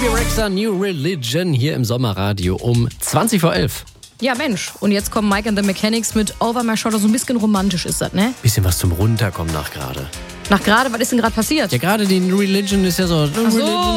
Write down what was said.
Rexha, New Religion hier im Sommerradio um 20 vor 11. Ja, Mensch. Und jetzt kommen Mike and the Mechanics mit Over My Shoulder. So ein bisschen romantisch ist das, ne? Bisschen was zum Runterkommen nach gerade. Nach gerade, was ist denn gerade passiert? Ja, gerade die New Religion ist ja so. Ach so.